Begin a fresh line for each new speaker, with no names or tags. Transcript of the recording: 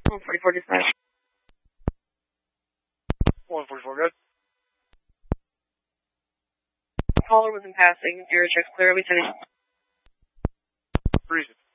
144 dispatch.
144, good.
Caller was in passing. Area check clear. We sending.
Reason.